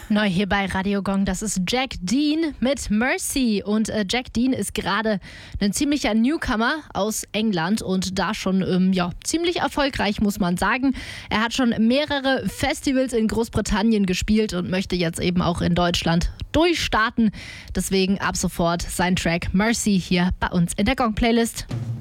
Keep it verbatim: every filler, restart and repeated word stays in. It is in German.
Neu hier bei Radio Gong, das ist Jack Dean mit Mercy. Und äh, Jack Dean ist gerade ein ziemlicher Newcomer aus England und da schon ähm, ja, ziemlich erfolgreich, muss man sagen. Er hat schon mehrere Festivals in Großbritannien gespielt und möchte jetzt eben auch in Deutschland durchstarten. Deswegen ab sofort sein Track Mercy hier bei uns in der Gong-Playlist.